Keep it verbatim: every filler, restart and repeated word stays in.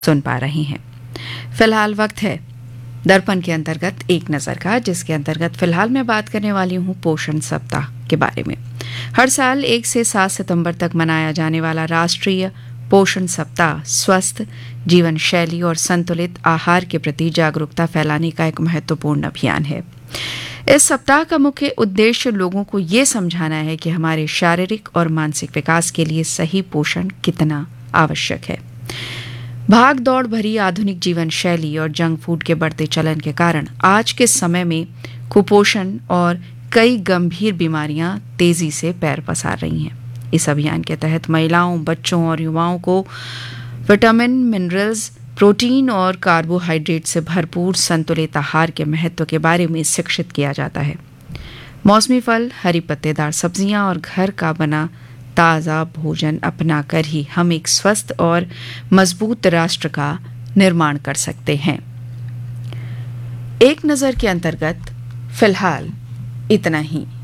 सुन पा रही हैं। फिलहाल वक्त है दर्पण के अंतर्गत एक नज़र का, जिसके अंतर्गत फिलहाल मैं बात करने वाली हूँ पोषण सप्ताह के बारे में। हर साल एक से सात सितंबर तक मनाया जाने वाला राष्ट्रीय पोषण सप्ताह स्वस्थ जीवन शैली और संतुलित आहार के प्रति जागरूकता फैलाने का एक महत्वपूर्ण अभियान है। इस सप्ताह का मुख्य उद्देश्य लोगों को ये समझाना है कि हमारे शारीरिक और मानसिक विकास के लिए सही पोषण कितना आवश्यक है। भाग दौड़ भरी आधुनिक जीवन शैली और जंक फूड के बढ़ते चलन के कारण आज के समय में कुपोषण और कई गंभीर बीमारियां तेजी से पैर पसार रही हैं। इस अभियान के तहत महिलाओं, बच्चों और युवाओं को विटामिन, मिनरल्स, प्रोटीन और कार्बोहाइड्रेट से भरपूर संतुलित आहार के महत्व के बारे में शिक्षित किया जाता है। मौसमी फल, हरी पत्तेदार सब्जियां और घर का बना ताज़ा भोजन अपनाकर ही हम एक स्वस्थ और मजबूत राष्ट्र का निर्माण कर सकते हैं। एक नज़र के अंतर्गत फिलहाल इतना ही।